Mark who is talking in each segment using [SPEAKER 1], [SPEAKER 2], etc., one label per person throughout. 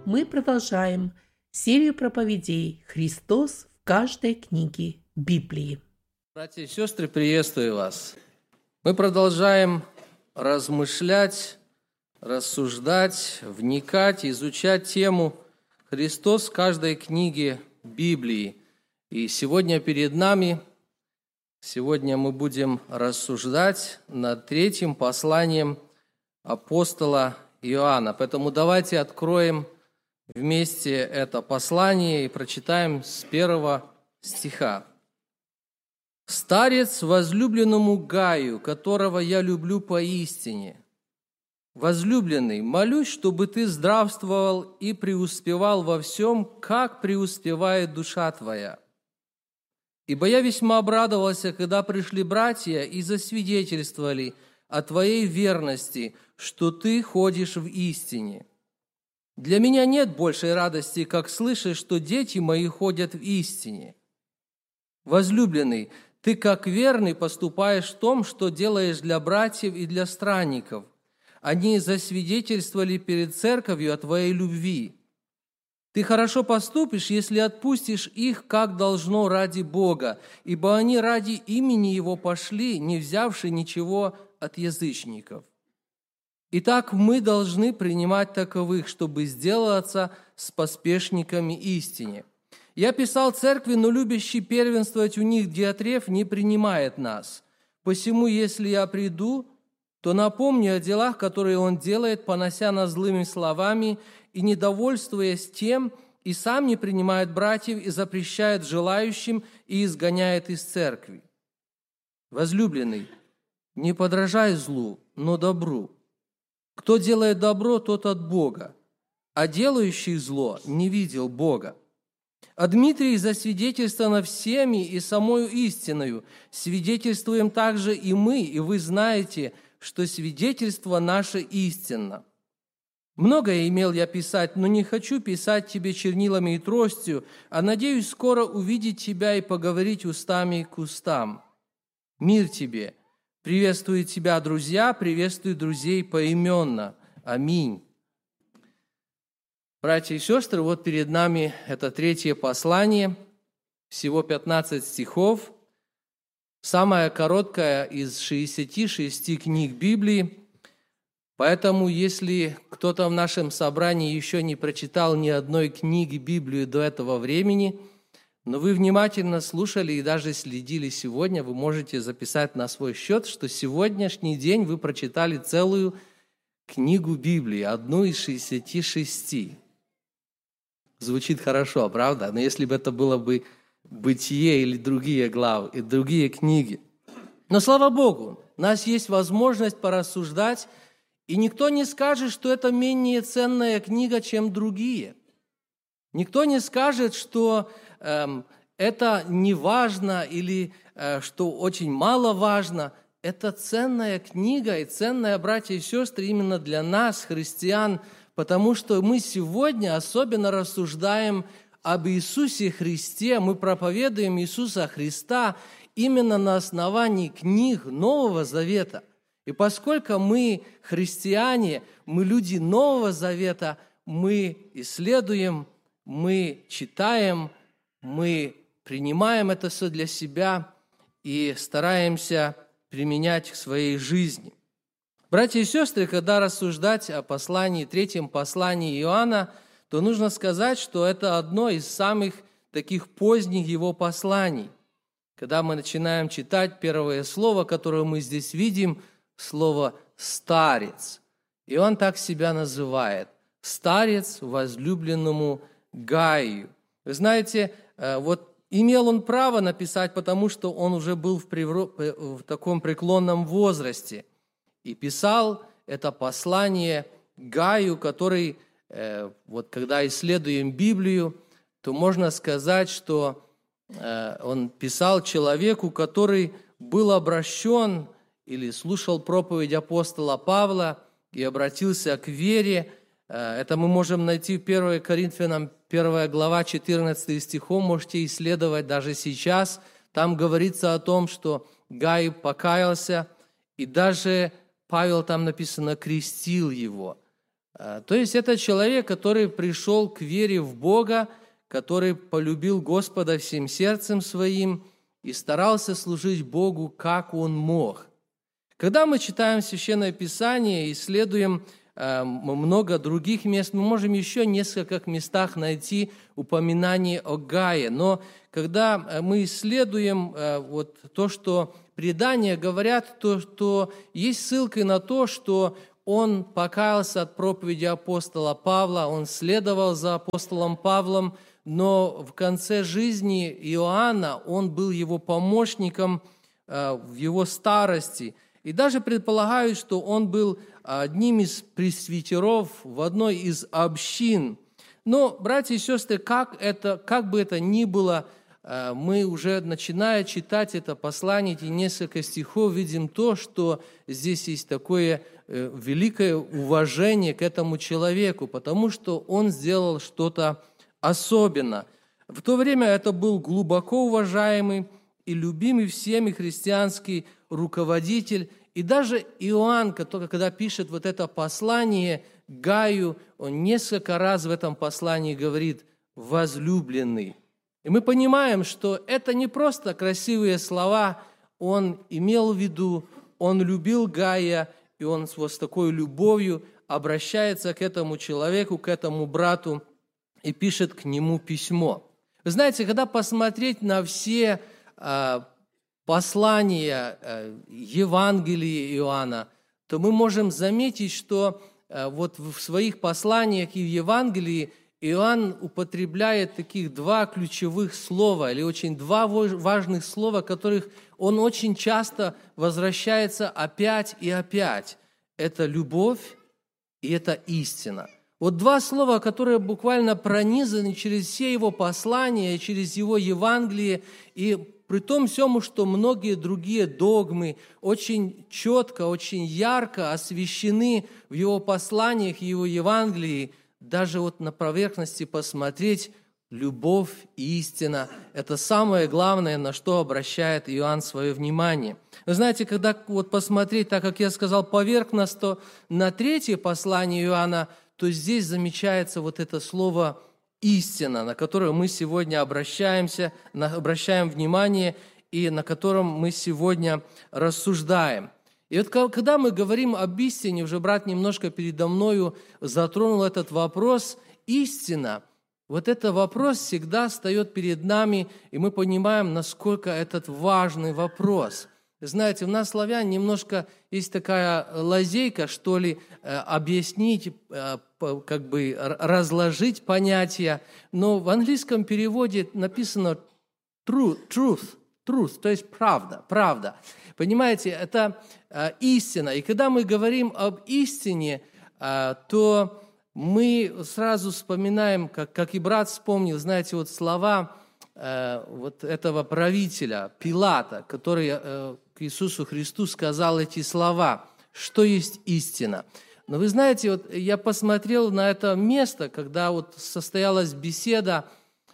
[SPEAKER 1] Мы продолжаем серию проповедей «Христос в каждой книге Библии».
[SPEAKER 2] Братья и сестры, приветствую вас. Мы продолжаем размышлять, рассуждать, вникать, изучать тему «Христос в каждой книге Библии». И сегодня мы будем рассуждать над третьим посланием апостола Иоанна. Поэтому давайте откроем вместе это послание и прочитаем с 1 стиха. «Старец возлюбленному Гаю, которого я люблю поистине. Возлюбленный, молюсь, чтобы ты здравствовал и преуспевал во всем, как преуспевает душа твоя. Ибо я весьма обрадовался, когда пришли братья и засвидетельствовали о твоей верности, что ты ходишь в истине. Для меня нет большей радости, как слышать, что дети мои ходят в истине. Возлюбленный, ты как верный поступаешь в том, что делаешь для братьев и для странников. Они засвидетельствовали перед церковью о твоей любви. Ты хорошо поступишь, если отпустишь их, как должно, ради Бога, ибо они ради имени Его пошли, не взявши ничего от язычников. Итак, мы должны принимать таковых, чтобы сделаться с поспешниками истине. Я писал церкви, но любящий первенствовать у них Диотреф не принимает нас. Посему, если я приду, то напомню о делах, которые он делает, понося нас злыми словами и недовольствуясь тем, и сам не принимает братьев и запрещает желающим и изгоняет из церкви. Возлюбленный, не подражай злу, но добру. Кто делает добро, тот от Бога, а делающий зло не видел Бога. А Дмитрий засвидетельствовано всеми и самою истиною, свидетельствуем также и мы, и вы знаете, что свидетельство наше истинно. Многое имел я писать, но не хочу писать тебе чернилами и тростью, а надеюсь скоро увидеть тебя и поговорить устами к устам. Мир тебе! Приветствую тебя, друзья, приветствую друзей поименно. Аминь. Братья и сестры, вот перед нами это третье послание, всего 15 стихов, самое короткое из 66 книг Библии. Поэтому, если кто-то в нашем собрании еще не прочитал ни одной книги Библии до этого времени, но вы внимательно слушали и даже следили сегодня, вы можете записать на свой счет, что сегодняшний день вы прочитали целую книгу Библии, одну из 66. Звучит хорошо, правда? Но если бы это было бы «Бытие» или другие главы, и другие книги. Но, слава Богу, у нас есть возможность порассуждать, и никто не скажет, что это менее ценная книга, чем другие. Никто не скажет, что это не важно или что очень мало важно. Это ценная книга и ценная, братья и сестры, именно для нас, христиан, потому что мы сегодня особенно рассуждаем об Иисусе Христе, мы проповедуем Иисуса Христа именно на основании книг Нового Завета. И поскольку мы христиане, мы люди Нового Завета, мы исследуем, мы читаем, мы принимаем это все для себя и стараемся применять в своей жизни. Братья и сестры, когда рассуждать о послании, третьем послании Иоанна, то нужно сказать, что это одно из самых таких поздних его посланий. Когда мы начинаем читать первое слово, которое мы здесь видим, слово «старец». И он так себя называет – «старец возлюбленному Гаю». Вы знаете, вот имел он право написать, потому что он уже был в таком преклонном возрасте. И писал это послание Гаю, который, вот когда исследуем Библию, то можно сказать, что он писал человеку, который был обращен или слушал проповедь апостола Павла и обратился к вере. Это мы можем найти в 1 Коринфянам 1 глава, 14 стихом, можете исследовать даже сейчас. Там говорится о том, что Гай покаялся, и даже Павел, там написано, крестил его. То есть это человек, который пришел к вере в Бога, который полюбил Господа всем сердцем своим и старался служить Богу, как он мог. Когда мы читаем Священное Писание и исследуем много других мест, мы можем еще в нескольких местах найти упоминание о Гае. Но когда мы исследуем вот то, что предания говорят, то есть ссылка на то, что он покаялся от проповеди апостола Павла, он следовал за апостолом Павлом, но в конце жизни Иоанна он был его помощником в его старости. И даже предполагают, что он был одним из пресвитеров в одной из общин. Но, братья и сестры, как бы это ни было, мы уже, начиная читать это послание, эти несколько стихов, видим то, что здесь есть такое великое уважение к этому человеку, потому что он сделал что-то особенное. В то время это был глубоко уважаемый и любимый всеми христианский руководитель. И даже Иоанн, когда пишет вот это послание Гаю, он несколько раз в этом послании говорит «возлюбленный». И мы понимаем, что это не просто красивые слова, он имел в виду, он любил Гая, и он вот с такой любовью обращается к этому человеку, к этому брату, и пишет к нему письмо. Вы знаете, когда посмотреть на все послания Евангелия Иоанна, то мы можем заметить, что вот в своих посланиях и в Евангелии Иоанн употребляет таких два ключевых слова, или очень два важных слова, которых он очень часто возвращается опять и опять. Это любовь и это истина. Вот два слова, которые буквально пронизаны через все его послания, через его Евангелие, и при том всем, что многие другие догмы очень четко, очень ярко освещены в его посланиях и его Евангелии, даже вот на поверхности посмотреть, любовь и истина – это самое главное, на что обращает Иоанн свое внимание. Вы знаете, когда вот посмотреть, так как я сказал, поверхностно на третье послание Иоанна, то здесь замечается вот это слово «истина», на которое мы сегодня обращаем внимание и на котором мы сегодня рассуждаем. И вот когда мы говорим об истине, уже брат немножко передо мною затронул этот вопрос, истина, вот этот вопрос всегда встает перед нами, и мы понимаем, насколько этот важный вопрос. Знаете, у нас, славян, немножко есть такая лазейка, что ли, объяснить, как бы разложить понятия, но в английском переводе написано truth, то есть правда. Понимаете, это истина. И когда мы говорим об истине, то мы сразу вспоминаем, как и брат вспомнил, знаете, вот слова вот этого правителя Пилата, который к Иисусу Христу сказал эти слова, что есть истина. Но вы знаете, вот я посмотрел на это место, когда вот состоялась беседа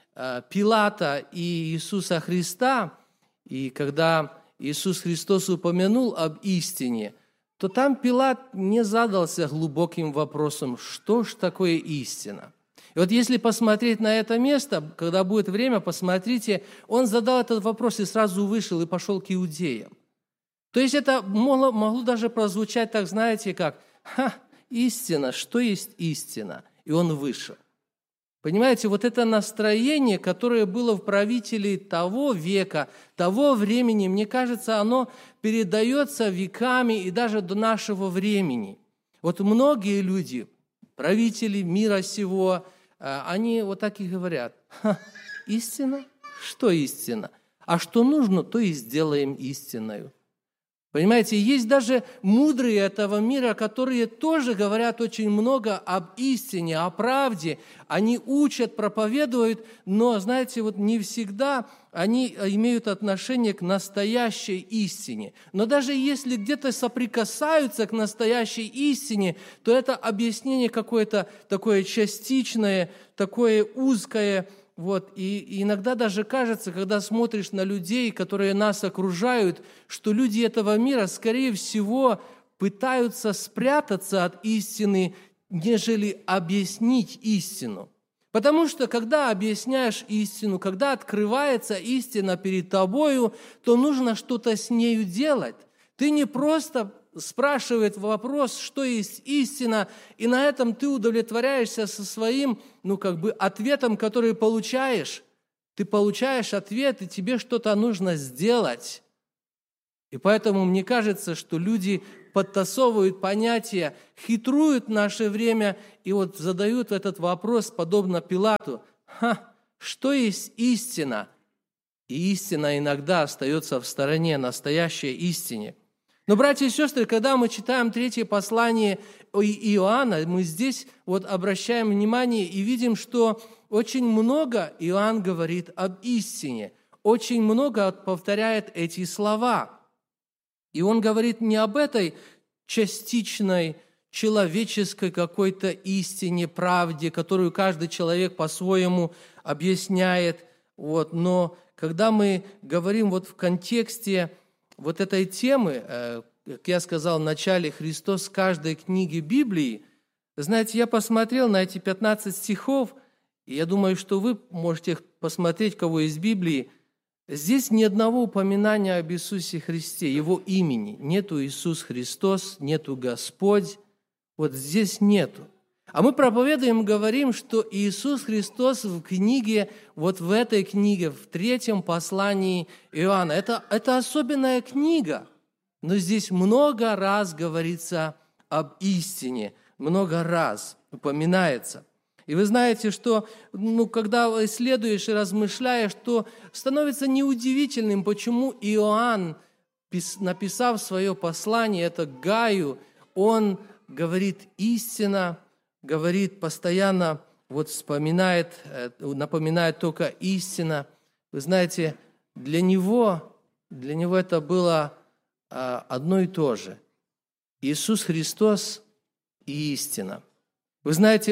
[SPEAKER 2] Пилата и Иисуса Христа, и когда Иисус Христос упомянул об истине, то там Пилат не задался глубоким вопросом, что ж такое истина. И вот если посмотреть на это место, когда будет время, посмотрите, он задал этот вопрос и сразу вышел и пошел к иудеям. То есть это могло даже прозвучать так, знаете, как истина, что есть истина? И он вышел. Понимаете, вот это настроение, которое было в правителей того века, того времени, мне кажется, оно передается веками и даже до нашего времени. Вот многие люди, правители мира сего, они вот так и говорят: истина? Что истина? А что нужно, то и сделаем истинною. Понимаете, есть даже мудрые этого мира, которые тоже говорят очень много об истине, о правде. Они учат, проповедуют, но, знаете, вот не всегда они имеют отношение к настоящей истине. Но даже если где-то соприкасаются к настоящей истине, то это объяснение какое-то такое частичное, такое узкое. Вот, и иногда даже кажется, когда смотришь на людей, которые нас окружают, что люди этого мира, скорее всего, пытаются спрятаться от истины нежели объяснить истину. Потому что, когда объясняешь истину, когда открывается истина перед тобою, то нужно что-то с нею делать. Ты не просто спрашиваешь вопрос, что есть истина, и на этом ты удовлетворяешься со своим, ответом, который получаешь. Ты получаешь ответ, и тебе что-то нужно сделать. И поэтому мне кажется, что люди подтасовывают понятия, хитруют в наше время и задают этот вопрос, подобно Пилату. Что есть истина? И истина иногда остается в стороне настоящей истине. Но, братья и сестры, когда мы читаем 3 послание Иоанна, мы здесь обращаем внимание и видим, что очень много Иоанн говорит об истине, очень много повторяет эти слова. И он говорит не об этой частичной, человеческой какой-то истине, правде, которую каждый человек по-своему объясняет. Но когда мы говорим в контексте этой темы, как я сказал в начале, Христос в каждой книге Библии, знаете, я посмотрел на эти 15 стихов, и я думаю, что вы можете посмотреть, кого из Библии. Здесь ни одного упоминания об Иисусе Христе, Его имени. Нету Иисус Христос, нету Господь. Здесь нету. А мы проповедуем, говорим, что Иисус Христос в книге, в этой книге, в 3 послании Иоанна, это особенная книга. Но здесь много раз говорится об истине, много раз упоминается. И вы знаете, что когда исследуешь и размышляешь, то становится неудивительным, почему Иоанн, написав свое послание, это Гаю, он говорит истина, говорит постоянно, вспоминает, напоминает только истина. Вы знаете, для него это было одно и то же. Иисус Христос и истина. Вы знаете,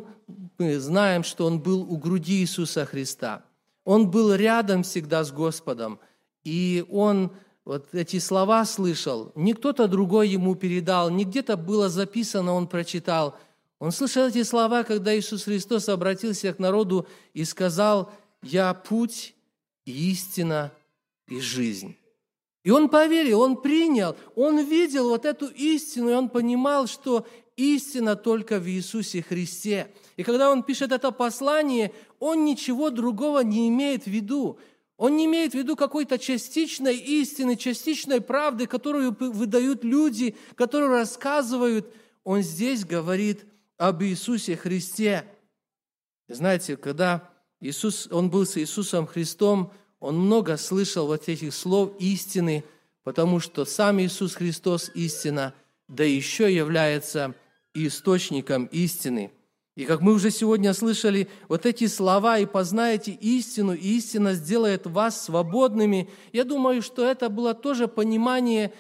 [SPEAKER 2] мы знаем, что Он был у груди Иисуса Христа. Он был рядом всегда с Господом. И Он эти слова слышал. Не кто-то другой Ему передал, не где-то было записано, Он прочитал. Он слышал эти слова, когда Иисус Христос обратился к народу и сказал: «Я путь, истина и жизнь». И он поверил, он принял, он видел эту истину, и он понимал, что истина только в Иисусе Христе. И когда он пишет это послание, он ничего другого не имеет в виду. Он не имеет в виду какой-то частичной истины, частичной правды, которую выдают люди, которые рассказывают. Он здесь говорит об Иисусе Христе. Знаете, когда он был с Иисусом Христом, он много слышал этих слов истины, потому что сам Иисус Христос истина, да еще является источником истины. И как мы уже сегодня слышали, эти слова: «И познаете истину, и истина сделает вас свободными». Я думаю, что это было тоже понимание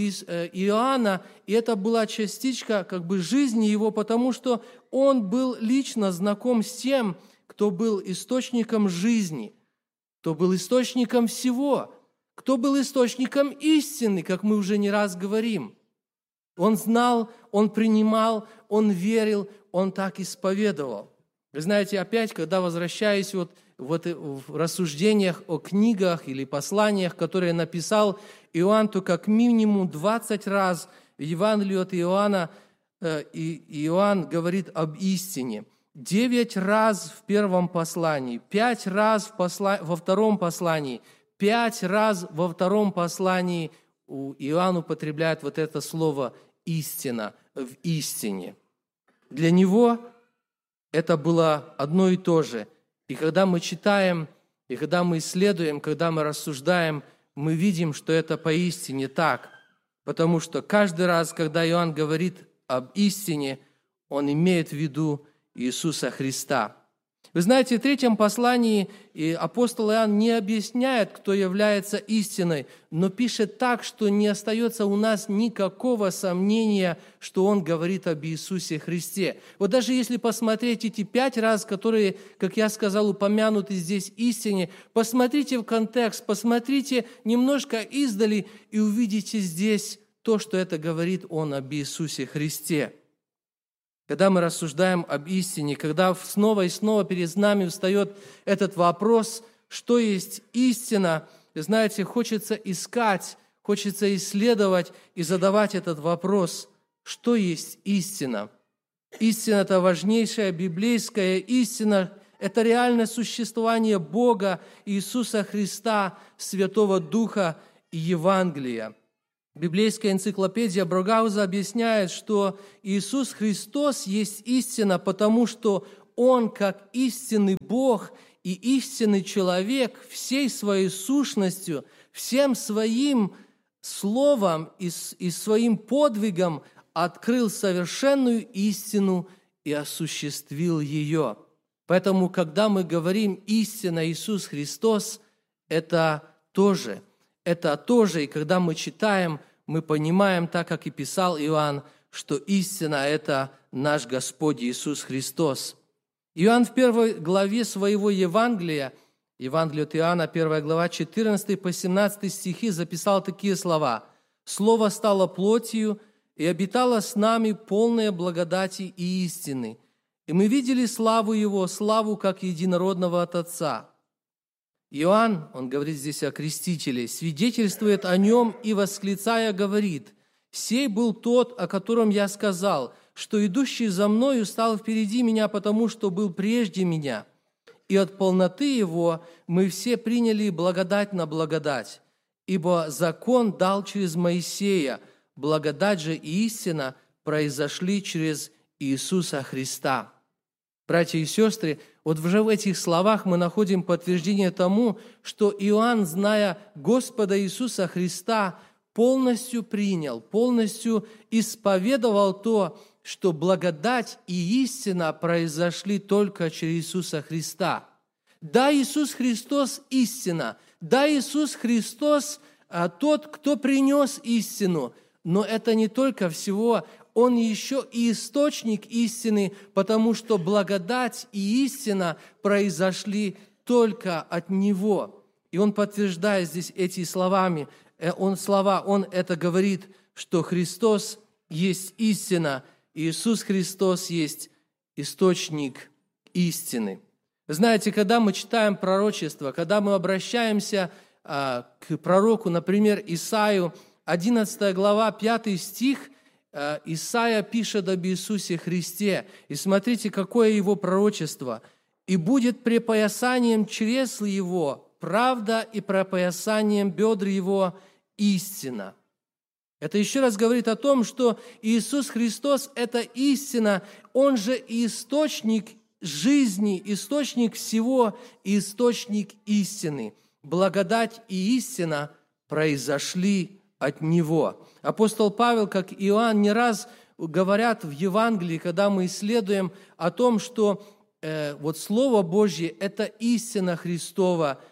[SPEAKER 2] Иоанна, и это была частичка жизни его, потому что он был лично знаком с тем, кто был источником жизни, кто был источником всего, кто был источником истины, как мы уже не раз говорим. Он знал, он принимал, он верил, он так исповедовал. Вы знаете, опять, когда возвращаюсь в рассуждениях о книгах или посланиях, которые написал Иоанн, то как минимум 20 раз в Евангелии от Иоанна Иоанн говорит об истине. 9 раз в первом послании, 5 раз во втором послании, 5 раз во втором послании Иоанн употребляет это слово «истина», в истине. Для него это было одно и то же. И когда мы читаем, и когда мы исследуем, когда мы рассуждаем, мы видим, что это поистине так. Потому что каждый раз, когда Иоанн говорит об истине, он имеет в виду Иисуса Христа. Вы знаете, в 3 послании апостол Иоанн не объясняет, кто является истиной, но пишет так, что не остается у нас никакого сомнения, что он говорит об Иисусе Христе. Даже если посмотреть эти 5 раз, которые, как я сказал, упомянуты здесь истине, посмотрите в контекст, посмотрите немножко издали и увидите здесь то, что это говорит он об Иисусе Христе. когда мы рассуждаем об истине, когда снова и снова перед нами встает этот вопрос, что есть истина, знаете, хочется искать, хочется исследовать и задавать этот вопрос, что есть истина. Истина – это важнейшая библейская истина, это реальное существование Бога, Иисуса Христа, Святого Духа и Евангелия. Библейская энциклопедия Брогауза объясняет, что Иисус Христос есть истина, потому что Он, как истинный Бог и истинный человек, всей своей сущностью, всем своим словом и своим подвигом открыл совершенную истину и осуществил ее. Поэтому, когда мы говорим «истина Иисус Христос», это тоже, и когда мы читаем, мы понимаем, так как и писал Иоанн, что истина – это наш Господь Иисус Христос. Иоанн в 1 главе своего Евангелия, Евангелие от Иоанна, 1 глава, 14 по 17 стихи, записал такие слова: «Слово стало плотью и обитало с нами, полное благодати и истины. И мы видели славу Его, славу как единородного от Отца». Иоанн, он говорит здесь о крестителе, свидетельствует о Нем и, восклицая, говорит: «Сей был тот, о котором я сказал, что идущий за мною стал впереди меня, потому что был прежде меня. И от полноты Его мы все приняли благодать на благодать. Ибо закон дал через Моисея, благодать же и истина произошли через Иисуса Христа». Братья и сестры, вот уже в этих словах мы находим подтверждение тому, что Иоанн, зная Господа Иисуса Христа, полностью принял, полностью исповедовал то, что благодать и истина произошли только через Иисуса Христа. Да, Иисус Христос – истина. Да, Иисус Христос – тот, кто принес истину. Но это не только всего, Он еще и источник истины, потому что благодать и истина произошли только от Него. И Он подтверждает здесь эти словами, Он это говорит, что Христос есть истина, Иисус Христос есть источник истины. Знаете, когда мы читаем пророчество, когда мы обращаемся к пророку, например, Исаию, 11 глава, 5 стих, Исаия пишет об Иисусе Христе. И смотрите, какое его пророчество. «И будет препоясанием чресл его правда, и препоясанием бедр его истина». Это еще раз говорит о том, что Иисус Христос – это истина, Он же и источник жизни, источник всего, источник истины. Благодать и истина произошли от Него. Апостол Павел, как и Иоанн, не раз говорят в Евангелии, когда мы исследуем о том, что вот Слово Божье – это истина Христова.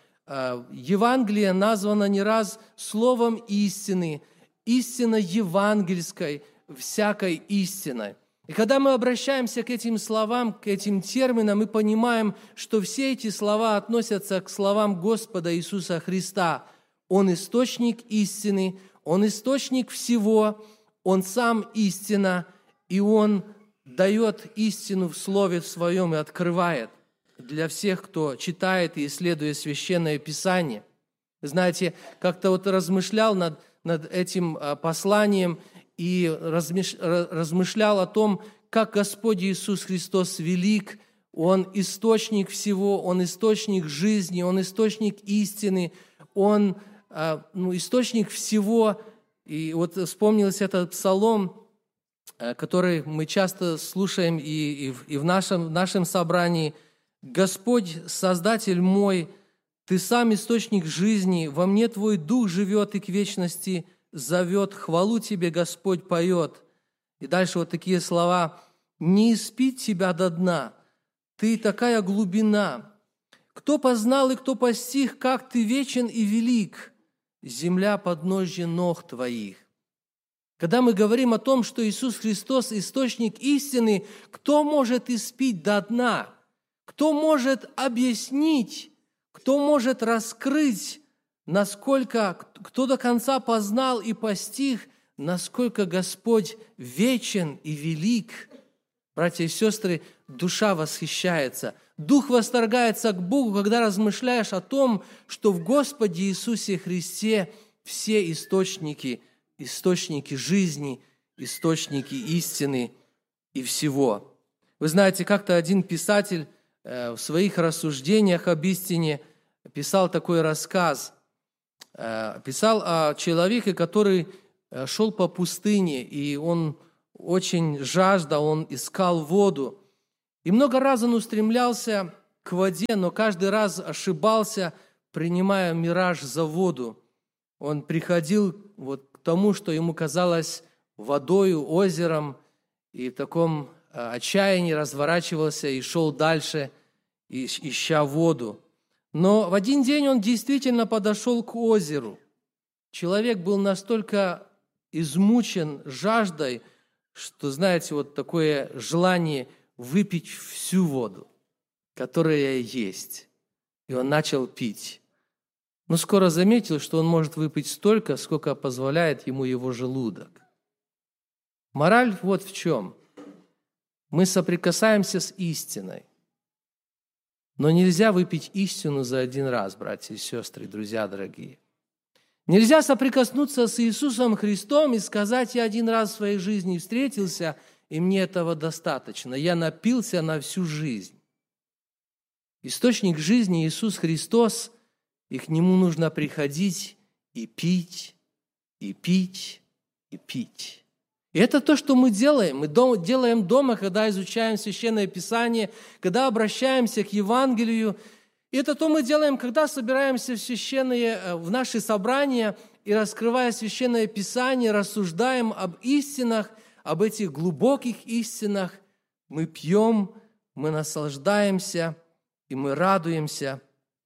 [SPEAKER 2] Евангелие названо не раз словом истины, истина евангельской, всякой истиной. И когда мы обращаемся к этим словам, к этим терминам, мы понимаем, что все эти слова относятся к словам Господа Иисуса Христа. Он источник истины, Он источник всего, Он сам истина, и Он дает истину в Слове Своем и открывает для всех, кто читает и исследует Священное Писание. Знаете, как-то вот размышлял над этим посланием и размышлял о том, как Господь Иисус Христос велик, Он источник всего, Он источник жизни, Он источник истины, Он источник всего. И вот вспомнился этот псалом, который мы часто слушаем и в нашем собрании. «Господь, Создатель мой, Ты сам источник жизни, во мне Твой Дух живет и к вечности зовет, хвалу Тебе, Господь, поет». И дальше вот такие слова: «Не испить Тебя до дна, Ты такая глубина. Кто познал и кто постиг, как Ты вечен и велик, земля подножье ног Твоих». Когда мы говорим о том, что Иисус Христос – источник истины, кто может испить до дна? Кто может объяснить? Кто может раскрыть, насколько, кто до конца познал и постиг, насколько Господь вечен и велик? Братья и сестры, душа восхищается, дух восторгается к Богу, когда размышляешь о том, что в Господе Иисусе Христе все источники жизни, источники истины и всего. Вы знаете, как-то один писатель в своих рассуждениях об истине писал такой рассказ. Писал о человеке, который шел по пустыне, и он очень жаждал, он искал воду. И много раз он устремлялся к воде, но каждый раз ошибался, принимая мираж за воду. Он приходил к тому, что ему казалось водою, озером, и в таком отчаянии разворачивался и шел дальше, ища воду. Но в один день он действительно подошел к озеру. Человек был настолько измучен жаждой, что, знаете, такое желание выпить всю воду, которая есть. И он начал пить. Но скоро заметил, что он может выпить столько, сколько позволяет ему его желудок. Мораль вот в чем. Мы соприкасаемся с истиной. Но нельзя выпить истину за один раз, братья и сестры, друзья дорогие. Нельзя соприкоснуться с Иисусом Христом и сказать: я один раз в своей жизни встретился, и мне этого достаточно. Я напился на всю жизнь. Источник жизни Иисус Христос, и к Нему нужно приходить и пить, и пить, и пить. И это то, что мы делаем. Мы делаем дома, когда изучаем Священное Писание, когда обращаемся к Евангелию. И это то мы делаем, когда собираемся в наши собрания и, раскрывая Священное Писание, рассуждаем об истинах, об этих глубоких истинах. Мы пьем, мы наслаждаемся и мы радуемся,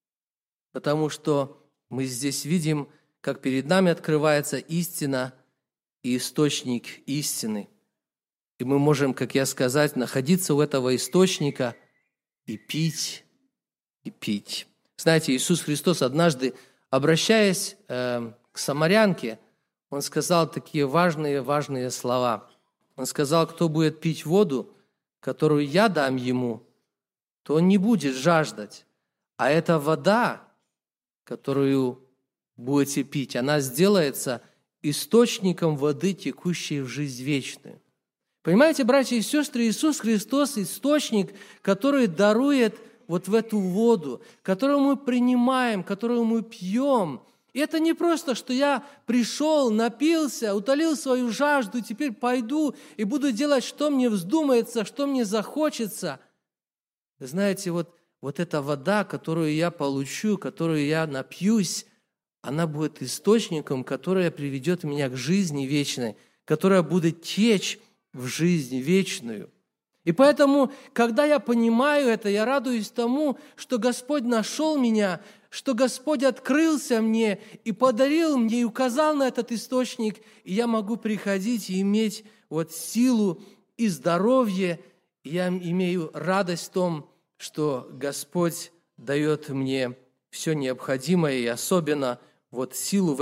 [SPEAKER 2] потому что мы здесь видим, как перед нами открывается истина и источник истины. И мы можем, как я сказал, находиться у этого источника и пить, и пить. Знаете, Иисус Христос однажды, обращаясь к самарянке, Он сказал такие важные слова. Он сказал: кто будет пить воду, которую я дам ему, то он не будет жаждать. А эта вода, которую будете пить, она сделается источником воды, текущей в жизнь вечную. Понимаете, братья и сестры, Иисус Христос – источник, который дарует в эту воду, которую мы принимаем, которую мы пьем. И это не просто, что я пришел, напился, утолил свою жажду, теперь пойду и буду делать, что мне вздумается, что мне захочется. Знаете, вот эта вода, которую я получу, которую я напьюсь, она будет источником, которая приведет меня к жизни вечной, которая будет течь в жизнь вечную. И поэтому, когда я понимаю это, я радуюсь тому, что Господь нашел меня, что Господь открылся мне и подарил мне, и указал на этот источник, и я могу приходить и иметь силу и здоровье. И я имею радость в том, что Господь дает мне все необходимое, и особенно силу в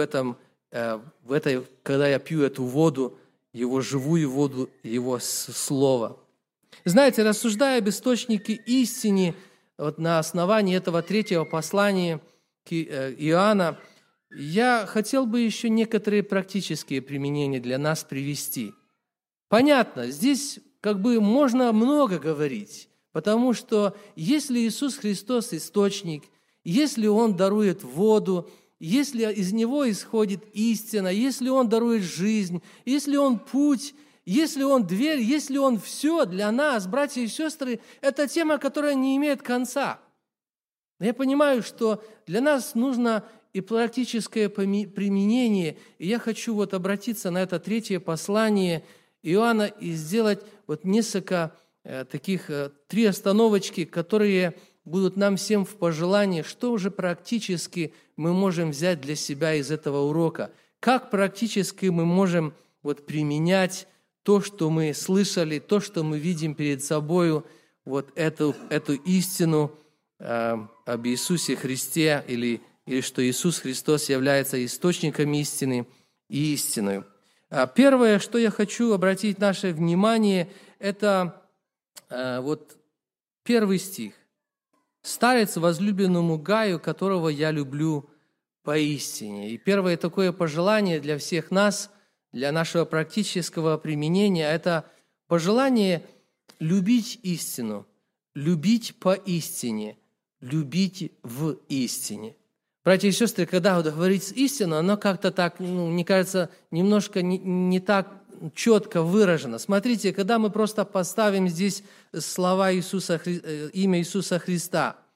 [SPEAKER 2] этой, когда я пью эту воду, Его живую воду, Его Слово. Знаете, рассуждая об источнике истины, на основании этого 3 послания к Иоанна, я хотел бы еще некоторые практические применения для нас привести. Понятно, здесь можно много говорить, потому что если Иисус Христос источник, если Он дарует воду, если из Него исходит истина, если Он дарует жизнь, если Он путь, если Он дверь, если Он все для нас, братья и сестры, это тема, которая не имеет конца. Но я понимаю, что для нас нужно и практическое применение, и я хочу обратиться на это 3 послание Иоанна и сделать несколько таких 3 остановочки, которые будут нам всем в пожелании, что уже практически мы можем взять для себя из этого урока, как практически мы можем применять то, что мы слышали, то, что мы видим перед собою, эту истину об Иисусе Христе, или что Иисус Христос является источником истины и истиною. Первое, что я хочу обратить наше внимание, это вот первый стих. «Старец возлюбленному Гаю, которого я люблю поистине». И первое такое пожелание для всех нас, для нашего практического применения, это пожелание любить истину, любить поистине, любить в истине. Братья и сестры, когда вот говорится истину, оно как-то так, мне кажется, немножко не так четко выражено. Смотрите, когда мы просто поставим здесь слова Иисуса, имя Иисуса Христа,